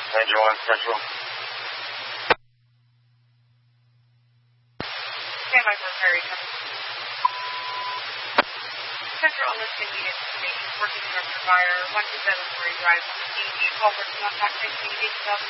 Ranger 1 Central. Stand by for Prairie Company. Central enlisted unit information. Working director fire 1273 Drive. Call for contact 1980